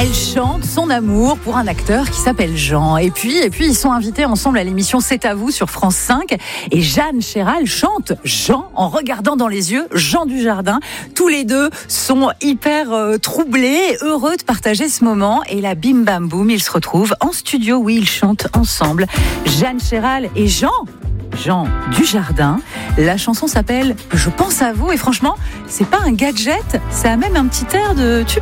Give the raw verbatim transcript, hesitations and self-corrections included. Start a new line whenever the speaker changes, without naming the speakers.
Elle chante son amour pour un acteur qui s'appelle Jean. Et puis, et puis ils sont invités ensemble à l'émission C'est à vous sur France cinq. Et Jeanne Chéral chante Jean en regardant dans les yeux Jean Dujardin. Tous les deux sont hyper euh, troublés, heureux de partager ce moment. Et là, bim bam boum, ils se retrouvent en studio. Oui, ils chantent ensemble. Jeanne Chéral et Jean. Jean Dujardin. La chanson s'appelle Je pense à vous et franchement, c'est pas un gadget, ça a même un petit air de tube